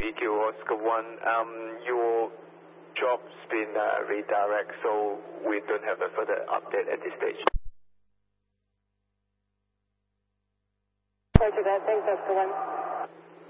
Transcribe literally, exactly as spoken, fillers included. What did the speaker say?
E Q Oscar one. Um, your job's been uh, redirected, so we don't have a further update at this stage. Roger that. Thanks, Oscar one.